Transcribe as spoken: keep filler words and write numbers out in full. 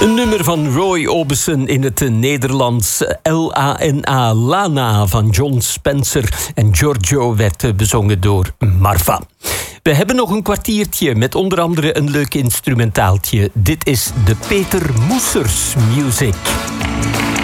Een nummer van Roy Orbison in het Nederlands. L A N A, Lana van John Spencer. En Giorgio werd bezongen door Marva. We hebben nog een kwartiertje met onder andere een leuk instrumentaaltje. Dit is de Peter Moesers Music.